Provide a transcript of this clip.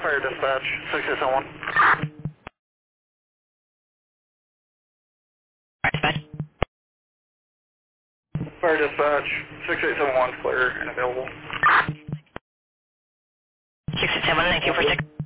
Fire dispatch, 6871. Dispatch. Fire dispatch, 6871, clear and available. 667, thank you for 6.